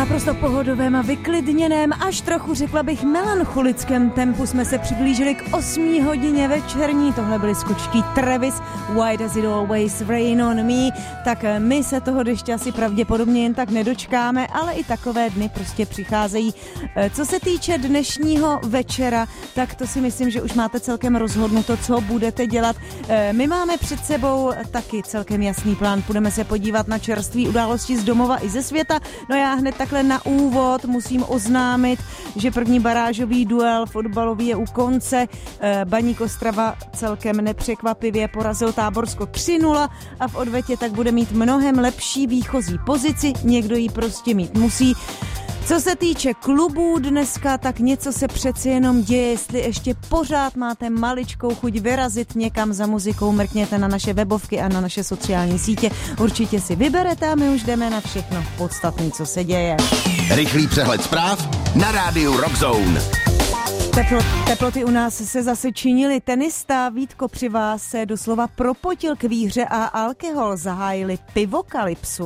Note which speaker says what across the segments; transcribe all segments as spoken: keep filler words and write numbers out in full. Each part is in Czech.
Speaker 1: naprosto pohodovém a vyklidněném, až trochu řekla bych melancholickém tempu jsme se přiblížili k osmé hodině večerní. Tohle byly skočky Travis, Why Does It Always Rain on Me. Tak my se toho deště asi pravděpodobně jen tak nedočkáme, ale i takové dny prostě přicházejí. Co se týče dnešního večera, tak to si myslím, že už máte celkem rozhodnuto, co budete dělat. My máme před sebou taky celkem jasný plán. Půjdeme se podívat na čerstvé události z domova i ze světa. No já hned takhle na úvod musím oznámit, že první barážový duel fotbalový je u konce. Baník Ostrava celkem nepřekvapivě porazil Táborsko tři nula a v odvetě tak bude mít mnohem lepší výchozí pozici. Někdo ji prostě mít musí. Co se týče klubů dneska, tak něco se přeci jenom děje. Jestli ještě pořád máte maličkou chuť vyrazit někam za muzikou, mrkněte na naše webovky a na naše sociální sítě. Určitě si vyberete a my už jdeme na všechno podstatné, co se děje.
Speaker 2: Rychlý přehled zpráv na rádiu Rock Zone.
Speaker 1: Teplo, teploty u nás se zase činily. Tenista Vítko při vás se doslova propotil k výhře a alkohol zahájili pivokalypsu.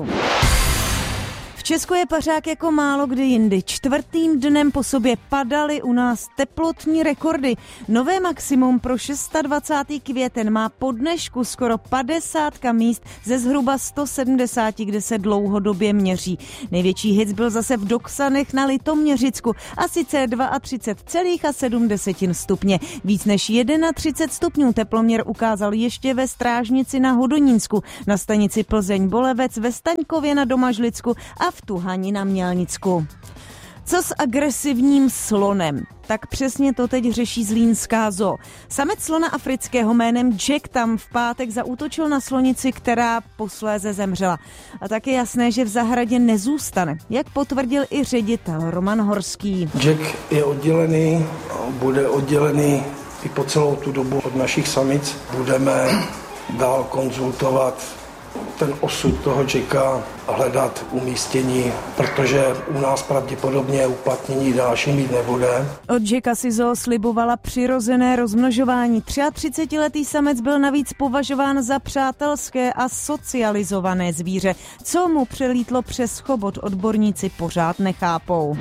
Speaker 1: V Česku je pařák jako málo kdy jindy. Čtvrtým dnem po sobě padaly u nás teplotní rekordy. Nové maximum pro dvacátého šestého květen má po dnešku skoro padesát míst ze zhruba sto sedmdesát, kde se dlouhodobě měří. Největší hit byl zase v Doksanech na Litoměřicku a sice třicet dva celá sedm stupně. Víc než třicet jedna stupňů teploměr ukázal ještě ve Strážnici na Hodonínsku, na stanici Plzeň Bolevec, ve Staňkově na Domažlicku a v Tuhani na Mělnicku. Co s agresivním slonem? Tak přesně to teď řeší zlínská zoo. Samec slona afrického jménem Jack tam v pátek zaútočil na slonici, která posléze zemřela. A tak je jasné, že v zahradě nezůstane, jak potvrdil i ředitel Roman Horský.
Speaker 3: Jack je oddělený, bude oddělený i po celou tu dobu od našich samic. Budeme dál konzultovat ten osud toho Jacka, hledat umístění, protože u nás pravděpodobně uplatnění další mít nebude.
Speaker 1: Od Jacka si zoo slibovala přirozené rozmnožování. třiatřicetiletý samec byl navíc považován za přátelské a socializované zvíře. Co mu přelítlo přes chobot, odborníci pořád nechápou.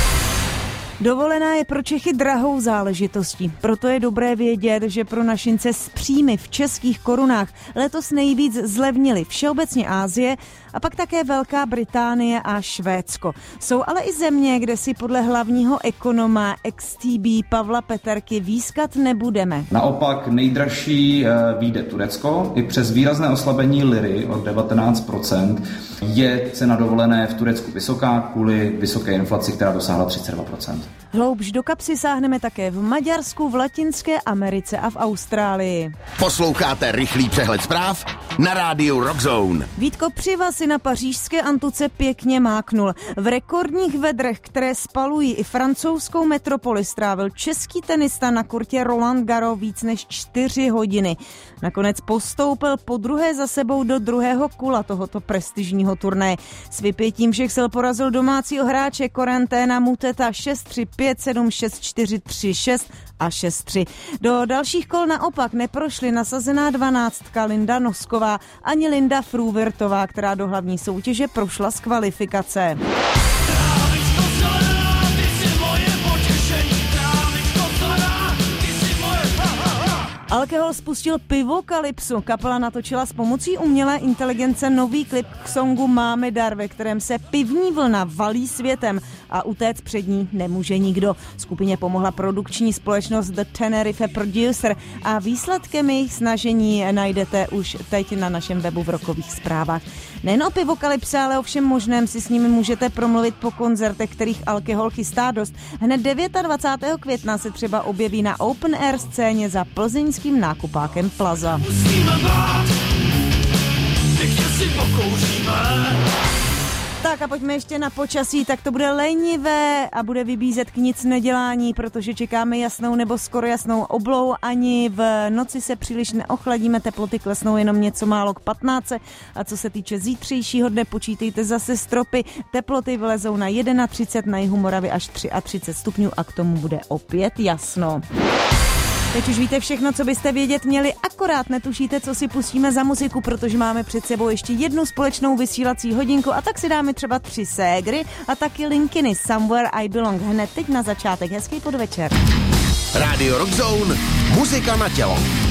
Speaker 1: Dovolená je pro Čechy drahou záležitostí, proto je dobré vědět, že pro našince s příjmy v českých korunách letos nejvíc zlevnily všeobecně Asie a pak také Velká Británie a Švédsko. Jsou ale i země, kde si podle hlavního ekonoma X T B Pavla Peterky výskat nebudeme.
Speaker 4: Naopak nejdražší vyjde Turecko, i přes výrazné oslabení liry o devatenáct procent je cena dovolené v Turecku vysoká kvůli vysoké inflaci, která dosáhla třicet dva procent.
Speaker 1: Hloubš do kapsy sáhneme také v Maďarsku, v Latinské Americe a v Austrálii.
Speaker 2: Posloucháte rychlý přehled zpráv na rádiu Rock Zone.
Speaker 1: Vítko Přiva si na pařížské Antuce pěkně máknul. V rekordních vedrech, které spalují i francouzskou metropoli, strávil český tenista na kurtě Roland Garros víc než čtyři hodiny. Nakonec postoupil po druhé za sebou do druhého kola tohoto prestižního turnaje. S vypětím všech sil porazil domácího hráče Corentina Moutet šest tři, pět sedm, šest čtyři, tři šest a šest tři. Do dalších kol naopak neprošly nasazená dvanáctka Linda Nosková ani Linda Fruwertová, která do hlavní soutěže prošla z kvalifikace. Alkohol spustil pivokalypsu. Kapela natočila s pomocí umělé inteligence nový klip k songu Máme dar, ve kterém se pivní vlna valí světem a utéct před ní nemůže nikdo. Skupině pomohla produkční společnost The Tenerife Producer a výsledkem jejich snažení najdete už teď na našem webu v Rockových zprávách. Nejen o pivokalypse, ale o všem možném si s nimi můžete promluvit po koncertech, kterých alkohol chystá dost. Hned dvacátého devátého května se třeba objeví na open air scéně za plzeňským nákupákem Plaza. Musíme brát, pěkně si pokouříme. Tak a pojďme ještě na počasí, tak to bude lenivé a bude vybízet k nic nedělání, protože čekáme jasnou nebo skoro jasnou oblou, ani v noci se příliš neochladíme, teploty klesnou jenom něco málo k patnácti a co se týče zítřejšího dne, počítejte zase stropy, teploty vylezou na třicet jedna, na jihu Moravy až třicet tři stupňů a k tomu bude opět jasno. Teď už víte všechno, co byste vědět měli, akorát netušíte, co si pustíme za muziku, protože máme před sebou ještě jednu společnou vysílací hodinku a tak si dáme třeba tři ségry a taky Linkiny Somewhere I Belong hned teď na začátek. Hezký podvečer.
Speaker 2: Radio Rock Zone, muzika na tělo.